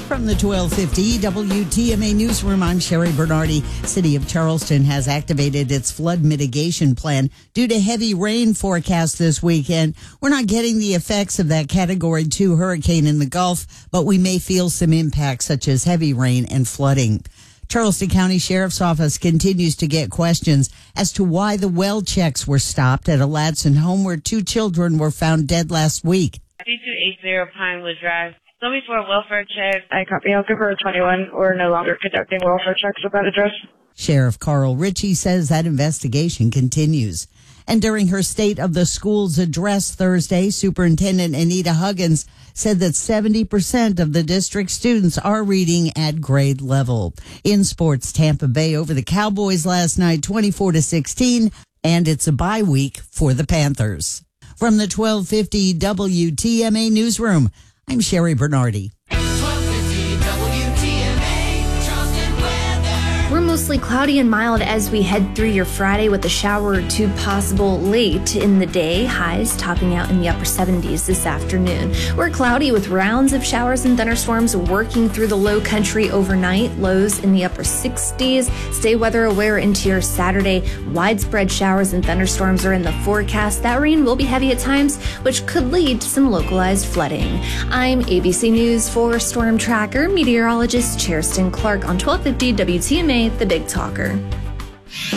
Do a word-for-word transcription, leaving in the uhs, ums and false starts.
From the twelve fifty W T M A Newsroom, I'm Sherry Bernardi. City of Charleston has activated its flood mitigation plan due to heavy rain forecast this weekend. We're not getting the effects of that Category two hurricane in the Gulf, but we may feel some impacts such as heavy rain and flooding. Charleston County Sheriff's Office continues to get questions as to why the well checks were stopped at a Ladson home where two children were found dead last week. two two eight zero Pinewood Drive. Tell me for a welfare check. I copy. I'll give her a twenty-one. We're no longer conducting welfare checks at that address. Sheriff Carl Ritchie says that investigation continues. And during her State of the Schools address Thursday, Superintendent Anita Huggins said that seventy percent of the district students are reading at grade level. In sports, Tampa Bay over the Cowboys last night, twenty-four to sixteen, and it's a bye week for the Panthers. From the twelve fifty W T M A Newsroom, I'm Sherry Bernardi. We're mostly cloudy and mild as we head through your Friday with a shower or two possible late in the day. Highs topping out in the upper seventies this afternoon. We're cloudy with rounds of showers and thunderstorms working through the low country overnight. Lows in the upper sixties. Stay weather aware into your Saturday. Widespread showers and thunderstorms are in the forecast. That rain will be heavy at times, which could lead to some localized flooding. I'm A B C News for Storm Tracker meteorologist Cheriston Clark on twelve fifty W T M A, The Big Talker.